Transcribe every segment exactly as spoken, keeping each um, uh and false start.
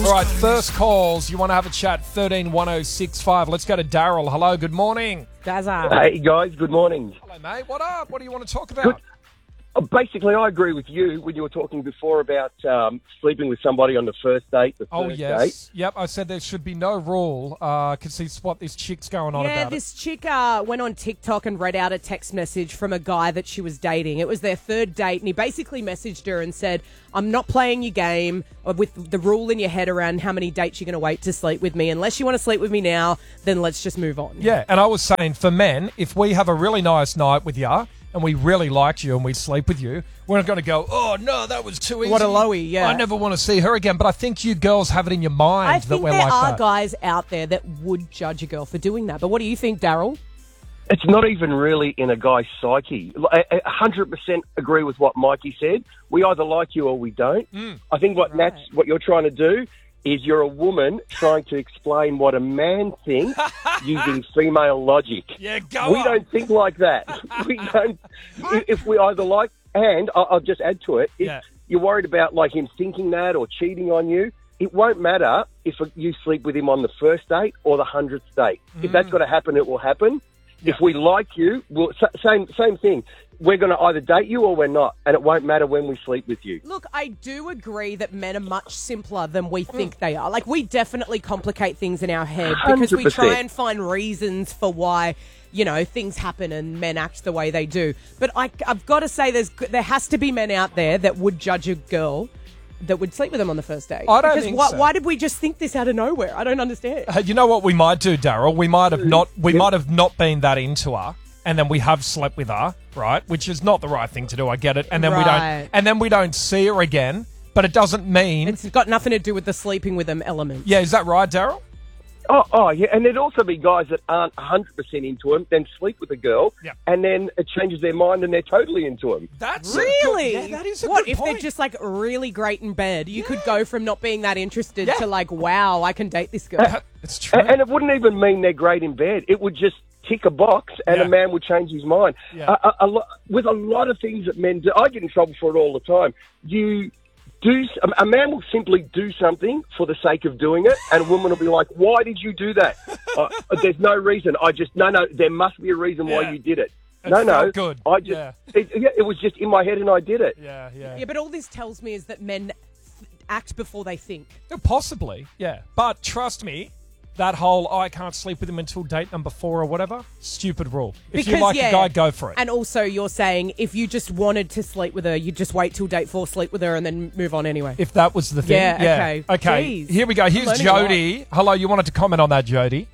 All right, first calls. You want to have a chat? thirteen one oh six five. Let's go to Daryl. Hello, good morning. Dazza. Hey guys, good morning. Hello, mate. What up? What do you want to talk about? Good. Uh, Basically, I agree with you when you were talking before about um, sleeping with somebody on the first date, the Oh, first yes. date. Yep, I said there should be no rule because see what this chick's going on Yeah, about this chick uh, went on TikTok and read out a text message from a guy that she was dating. It was their third date, and he basically messaged her and said, I'm not playing your game with the rule in your head around how many dates you're going to wait to sleep with me. Unless you want to sleep with me now, then let's just move on. it. Yeah, and I was saying for men, if we have a really nice night with you and we really liked you and we sleep with you, we're not going to go, oh, no, that was too easy. What a lowie, yeah. I never want to see her again. But I think you girls have it in your mind I that think we're there like are that. guys out there that would judge a girl for doing that. But what do you think, Daryl? It's not even really in a guy's psyche. I I one hundred percent agree with what Mikey said. We either like you or we don't. Mm. I think what Right. Nat's, what you're trying to do is you're a woman trying to explain what a man thinks using female logic. Yeah, go We on. don't think like that. We don't. If if we either like, and I'll, I'll just add to it, if Yeah. you're worried about like him thinking that or cheating on you, it won't matter if you sleep with him on the first date or the hundredth date. If that's going to happen, it will happen. If we like you, we'll, sa- same same thing. We're going to either date you or we're not, and it won't matter when we sleep with you. Look, I do agree that men are much simpler than we think they are. Like, we definitely complicate things in our head because we one hundred try percent. and find reasons for why, you know, things happen and men act the way they do. But I, I've got to say, there's there has to be men out there that would judge a girl that would sleep with them on the first date. I don't because think why, so. why did we just think this out of nowhere? I don't understand. Hey, you know what we might do, Daryl? We might have not. We might have not been that into her, and then we have slept with her, right? Which is not the right thing to do. I get it, and then we Right. don't, and then we don't see her again. But it doesn't mean. It's got nothing to do with the sleeping with them element. Yeah, is that right, Daryl? Oh, oh, yeah, and there'd also be guys that aren't one hundred percent into him, then sleep with a girl, Yeah. and then it changes their mind and they're totally into him. That's a Really? good- yeah, that is a what good if point. they're just like really great in bed? You could go from not being that interested Yeah. to like, wow, I can date this girl. It's true. And, and it wouldn't even mean they're great in bed. It would just tick a box and Yeah. a man would change his mind. Yeah. A, a, a lo- with a lot of things that men do, I get in trouble for it all the time. You do a, a man will simply do something for the sake of doing it, and a woman will be like, "Why did you do that?" uh, there's no reason. I just no, no. There must be a reason Yeah. why you did it. It no, no. felt good. I just Yeah. it, yeah, it was just in my head, and I did it. yeah, yeah, Yeah, but all this tells me is that men th- act before they think. Yeah, possibly. Yeah, but trust me, that whole "I can't sleep with him until date number four" or whatever, stupid rule. If you like a guy, go for it. And also, you're saying if you just wanted to sleep with her, you just wait till date four, sleep with her, and then move on anyway. If that was the thing. Yeah, okay. Okay. Jeez. Here we go. Here's learning a lot. Jody. Hello, you wanted to comment on that, Jody?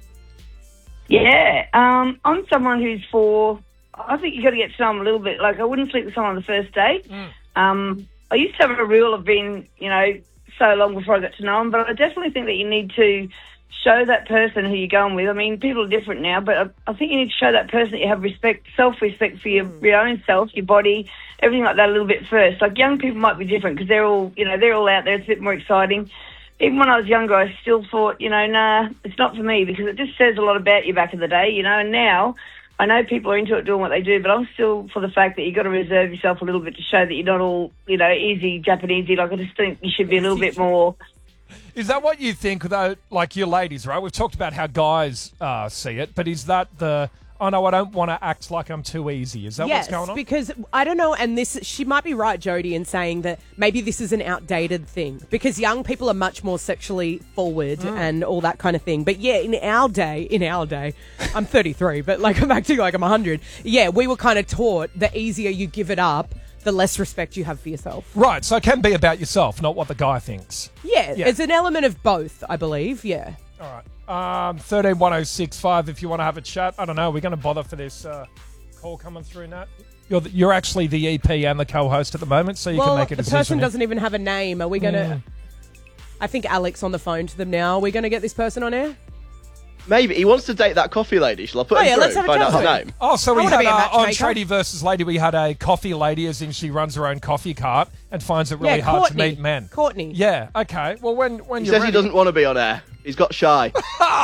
Yeah, um, I'm someone who's for. I think you got to get to know them a little bit. Like, I wouldn't sleep with someone on the first date. Um, I used to have a rule of being, you know, so long before I got to know them, but I definitely think that you need to show that person who you're going with. I mean, people are different now, but I, I think you need to show that person that you have respect, self-respect for your, your own self, your body, everything like that a little bit first. Like, young people might be different because they're all, you know, they're all out there. It's a bit more exciting. Even when I was younger, I still thought, you know, nah, it's not for me because it just says a lot about you back in the day, you know, and now I know people are into it doing what they do, but I'm still for the fact that you've got to reserve yourself a little bit to show that you're not all, you know, easy, Japanesey. Like, I just think you should be a little bit more... Is that what you think, though, like your ladies, right? We've talked about how guys uh, see it, but is that the, oh, no, I don't want to act like I'm too easy? Is that yes, what's going on? because I don't know, and this she might be right, Jody, in saying that maybe this is an outdated thing because young people are much more sexually forward Mm. and all that kind of thing. But yeah, in our day, in our day, I'm thirty-three, but like I'm acting like I'm one hundred. Yeah, we were kind of taught the easier you give it up, the less respect you have for yourself. Right, so it can be about yourself, not what the guy thinks. Yeah, Yeah. it's an element of both, I believe. Yeah. All right. Um, thirteen one oh six five if you want to have a chat. I don't know. We're going to bother for this uh, call coming through, Nat. You're, the, you're actually the E P and the co-host at the moment, so you well, can make a the decision. person here. doesn't even have a name. Are we going to... Mm. I think Alex on the phone to them now. Are we going to get this person on air? Maybe. He wants to date that coffee lady. Shall I put Oh, him yeah, through? let's have a Find chat out her with him. name. Oh, so I we wanna had be a uh, on matchmaker. Tradie versus Lady, we had a coffee lady, as in she runs her own coffee cart and finds it really Yeah, hard Courtney. to meet men. Courtney. Yeah, okay. Well, when when He you're says he ready- doesn't want to be on air. He's got shy.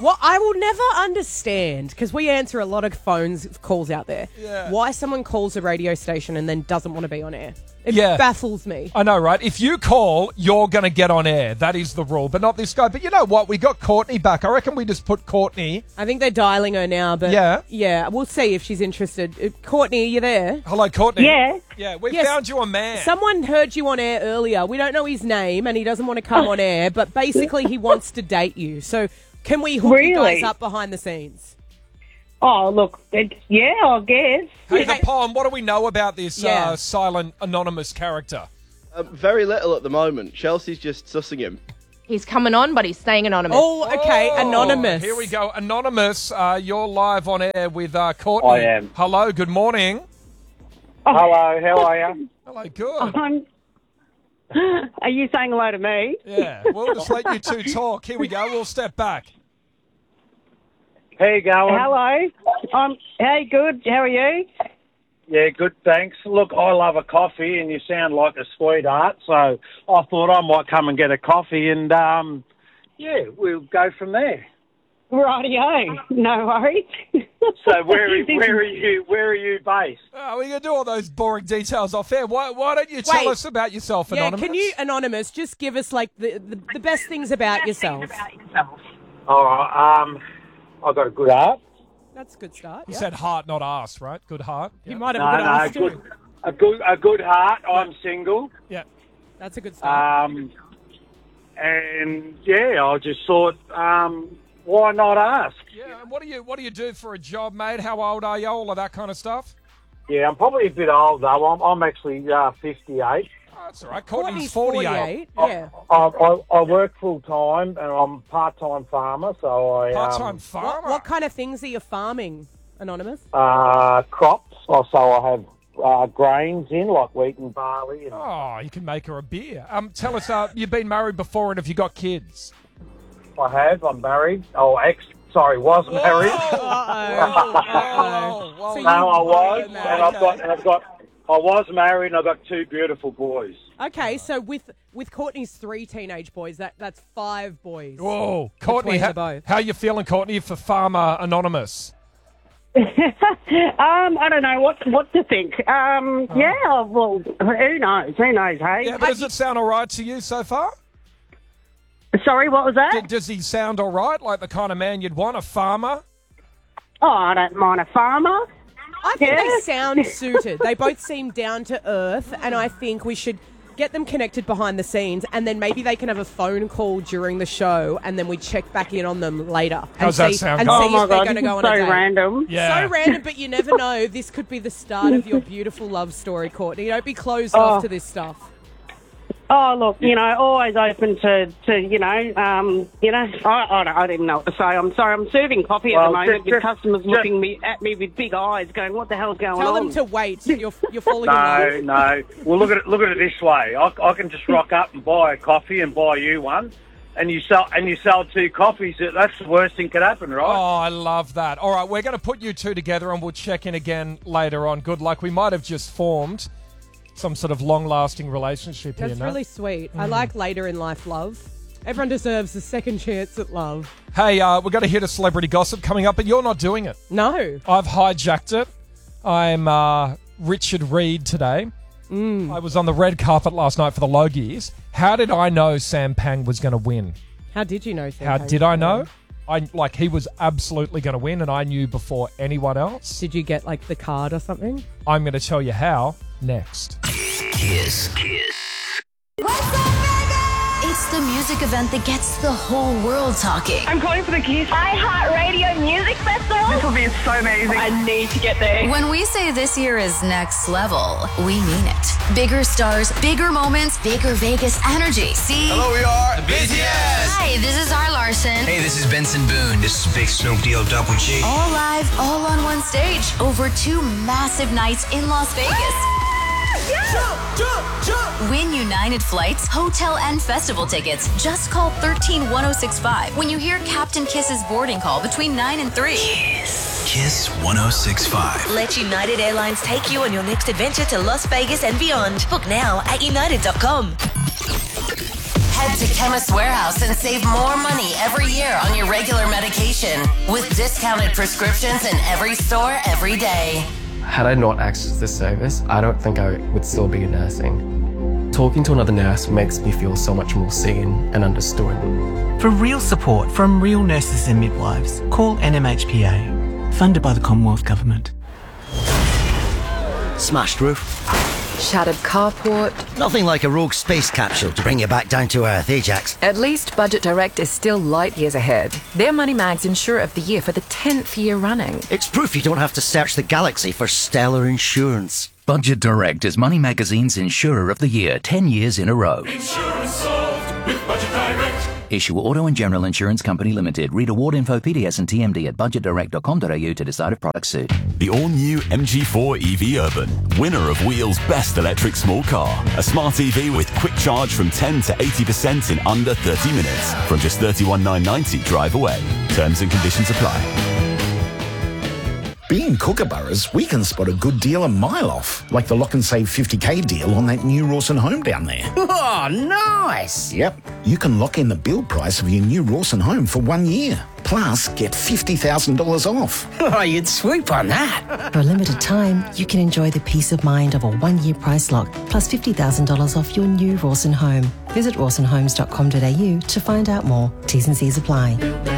What I will never understand, because we answer a lot of phones calls out there, Yeah. why someone calls a radio station and then doesn't want to be on air. It Yeah. baffles me. I know, right? If you call, you're going to get on air. That is the rule, but not this guy. But you know what? We got Courtney back. I reckon we just put Courtney. I think they're dialing her now, but Yeah. yeah, we'll see if she's interested. Uh, Courtney, are you there? Hello, Courtney. Yeah. Yeah, we Yes. found you a man. Someone heard you on air earlier. We don't know his name, and he doesn't want to come on air, but basically he wants to date you. So can we hook you Really? guys up behind the scenes? Oh, look, it's, yeah, I guess. Hey, the Pom, what do we know about this Yeah. uh, silent, anonymous character? Um, very little at the moment. Chelsea's just sussing him. He's coming on, but he's staying anonymous. Oh, okay, Oh, anonymous. Here we go. Anonymous, uh, you're live on air with uh, Courtney. I am. Hello, good morning. Hello, how are you? Hello, good. I'm, are you saying hello to me? Yeah, we'll just let you two talk. Here we go. We'll step back. How you going? Hello. I'm, hey, good. How are you? Yeah, good, thanks. Look, I love a coffee, and you sound like a sweetheart, so I thought I might come and get a coffee, and, um, yeah, we'll go from there. Rightio. No worries. So where, where are you? Where are you based? Oh, we can do all those boring details off air. Why, why don't you tell Wait. us about yourself, Yeah, Anonymous? can you, Anonymous, just give us like the, the, the best things about yourself? All right, um, I got a good heart. That's a good start. You Yeah. said heart, not ass, right? Good heart. You Yeah. might have No, a good no, ass good, too. a good, a good heart. I'm single. Yeah. That's a good start. Um, and yeah, I just thought, um, why not ask? Yeah. And what do you what do you do for a job, mate? How old are you? All of that kind of stuff. Yeah, I'm probably a bit old though. I'm, I'm actually uh, fifty-eight. Oh, that's all right. Courtney's Courtney's forty-eight. Yeah. I, I, I work full time and I'm a part-time farmer, so I Part-time um, farmer. What, what kind of things are you farming, Anonymous? uh, crops. Also, I have uh, grains in like wheat and barley. And Oh, you can make her a beer. Um, tell us, uh, you've been married before, and have you got kids? I have. I'm married. Oh, ex. Sorry, was married. Oh, well, So you- No, I was, no, and I've got, okay. and I've got. I was married, and I've got two beautiful boys. Okay, so with with Courtney's three teenage boys, that that's five boys. Whoa, Courtney, Between how, the both. how you feeling, Courtney, for Farmer Anonymous? um, I don't know what what to think. Um, yeah, well, who knows? Who knows, hey? Yeah, but does it sound all right to you so far? Sorry, what was that? D- Does he sound all right, like the kind of man you'd want, a farmer? Oh, I don't mind a farmer. I think Yeah. they sound suited. They both seem down to earth, and I think we should get them connected behind the scenes, and then maybe they can have a phone call during the show, and then we check back in on them later. And How's that see, sound, And Carl? see Oh my if they're god, going this to go is on so a date. random. Yeah. So random, but you never know. This could be the start of your beautiful love story, Courtney. Don't be closed Oh. off to this stuff. Oh, look, you know, always open to, to you know, um, you know, I, I, don't- I didn't know what to say. I'm sorry, I'm serving coffee at Well, the moment just- with just- customers just- looking me at me with big eyes going, what the hell's going Tell on? them to wait. You're, you're falling in No, love. no. Well, look at it. Look at it this way. I, I can just rock up and buy a coffee and buy you one, and you sell and you sell two coffees. That's the worst thing could happen, Oh, right? I love that. All right, we're going to put you two together, and we'll check in again later on. Good luck. We might have just formed some sort of long-lasting relationship That's here, no? really sweet. I like later in life love. Everyone deserves a second chance at love. Hey, uh, we're going to hit a celebrity gossip coming up, but you're not doing it. No. I've hijacked it. I'm uh, Richard Reed today. Mm. I was on the red carpet last night for the Logies. How did I know Sam Pang was going to win? How did you know, Sam? How Pang? did I know? I like he was absolutely going to win, and I knew before anyone else. Did you get like the card or something? I'm going to tell you how next. Kiss. Kiss. It's the music event that gets the whole world talking. I'm calling for the Kiss iHeartRadio Music Festival. This will be so amazing. I need to get there. When we say this year is next level, we mean it. Bigger stars, bigger moments, bigger Vegas energy. See? Hello, we are the B T S. Hi, this is R. Larson. Hey, this is Benson Boone. This is Big Snoop Deal Double G. All live, all on one stage, over two massive nights in Las Vegas. Jump, jump, jump. Win United Flights, hotel, and festival tickets. Just call one three one oh six five when you hear Captain Kiss's boarding call between nine and three. Kiss. Kiss one oh six five. Let United Airlines take you on your next adventure to Las Vegas and beyond. Book now at united dot com. Head to Chemist Warehouse and save more money every year on your regular medication with discounted prescriptions in every store every day. Had I not accessed this service, I don't think I would still be nursing. Talking to another nurse makes me feel so much more seen and understood. For real support from real nurses and midwives, call N M H P A, funded by the Commonwealth Government. Smashed roof. Shattered carport. Nothing like a rogue space capsule to bring you back down to earth, eh, Jax? At least Budget Direct is still light years ahead. They're Money Mag's Insurer of the Year for the tenth year running. It's proof you don't have to search the galaxy for stellar insurance. Budget Direct is Money Magazine's Insurer of the Year ten years in a row. Insurance solved with Budget Direct. Issue Auto and General Insurance Company Limited. Read award info, P D S and T M D at budget direct dot com dot a u to decide if products suit. The all-new M G four E V Urban, winner of Wheel's Best Electric Small Car. A smart E V with quick charge from ten to eighty percent in under thirty minutes. From just thirty-one thousand nine hundred ninety drive away. Terms and conditions apply. Being Kookaburras, we can spot a good deal a mile off, like the Lock and Save fifty K deal on that new Rawson home down there. Oh, nice! Yep, you can lock in the build price of your new Rawson home for one year. Plus, get fifty thousand dollars off. Oh, you'd swoop on that. For a limited time, you can enjoy the peace of mind of a one-year price lock, plus fifty thousand dollars off your new Rawson home. Visit rawson homes dot com dot a u to find out more. T's and C's apply.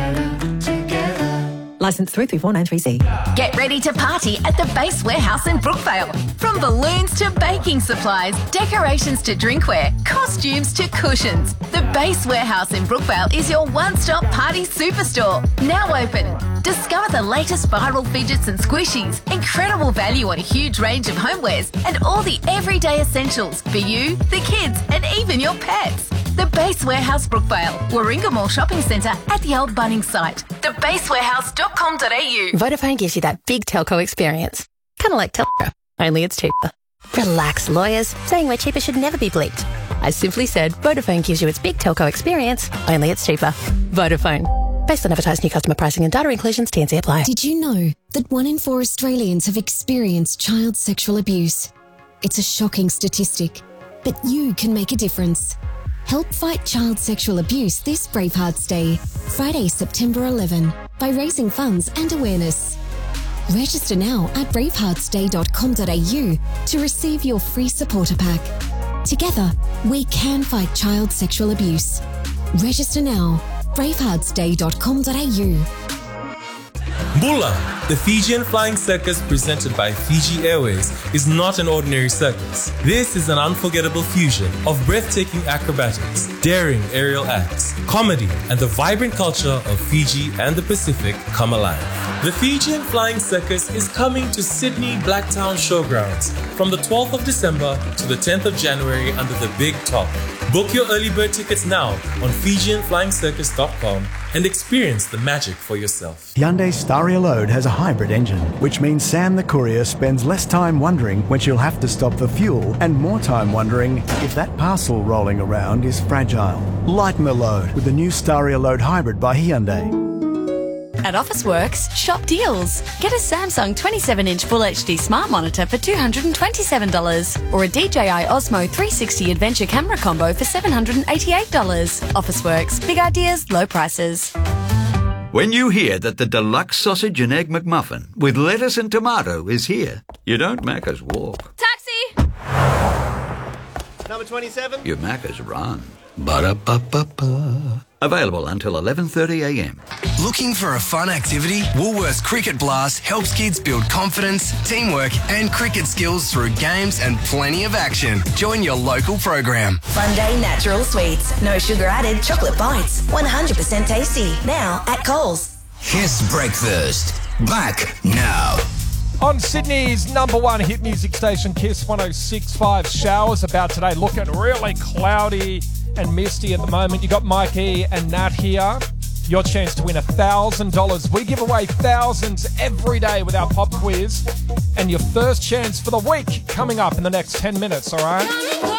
Licence three three four nine three C. Get ready to party at the Base Warehouse in Brookvale. From balloons to baking supplies, decorations to drinkware, costumes to cushions. The Base Warehouse in Brookvale is your one-stop party superstore. Now open. Discover the latest viral fidgets and squishies, incredible value on a huge range of homewares, and all the everyday essentials for you, the kids, and even your pets. The Base Warehouse Brookvale, Warringah Mall Shopping Centre at the old Bunnings site. the base warehouse dot com dot a u. Vodafone gives you that big telco experience. Kind of like telco, only it's cheaper. Relax, lawyers. Saying we're cheaper should never be bleeped. I simply said Vodafone gives you its big telco experience, only it's cheaper. Vodafone. Based on advertised new customer pricing and data inclusions, T and C apply. Did you know that one in four Australians have experienced child sexual abuse? It's a shocking statistic, but you can make a difference. Help fight child sexual abuse this Bravehearts Day, Friday, September eleventh, by raising funds and awareness. Register now at bravehearts day dot com dot a u to receive your free supporter pack. Together, we can fight child sexual abuse. Register now, bravehearts day dot com dot a u. Bula, the Fijian Flying Circus presented by Fiji Airways, is not an ordinary circus. This is an unforgettable fusion of breathtaking acrobatics, daring aerial acts, comedy, and the vibrant culture of Fiji and the Pacific come alive. The Fijian Flying Circus is coming to Sydney Blacktown Showgrounds from the twelfth of December to the tenth of January under the Big Top. Book your early bird tickets now on Fijian Flying Circus dot com and experience the magic for yourself. Hyundai Staria Load has a hybrid engine, which means Sam the courier spends less time wondering when she'll have to stop for fuel and more time wondering if that parcel rolling around is fragile. Lighten the load with the new Staria Load Hybrid by Hyundai. At Officeworks, shop deals. Get a Samsung twenty-seven inch Full H D smart monitor for two hundred twenty-seven dollars or a D J I Osmo three sixty Adventure camera combo for seven hundred eighty-eight dollars. Officeworks, big ideas, low prices. When you hear that the deluxe sausage and egg McMuffin with lettuce and tomato is here, you don't Macca's walk. Taxi! Number twenty-seven. You Macca's run. Ba-da-ba-ba-ba. Available until eleven thirty a m. Looking for a fun activity? Woolworths Cricket Blast helps kids build confidence, teamwork and cricket skills through games and plenty of action. Join your local program. Fun Day Natural Sweets. No sugar added chocolate bites. one hundred percent tasty. Now at Coles. Kiss Breakfast. Back now. On Sydney's number one hit music station, Kiss one oh six point five, showers about today. Looking really cloudy and misty at the moment. You got Mike E and Nat here. Your chance to win one thousand dollars. We give away thousands every day with our pop quiz. And your first chance for the week coming up in the next ten minutes, all right?